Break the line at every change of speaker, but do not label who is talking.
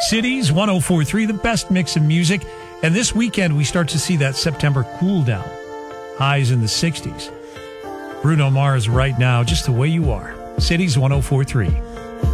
Cities 104.3, the best mix of music. And this weekend, we start to see that September cool down. Highs in the 60s. Bruno Mars right now, just the way you are. Cities 104.3.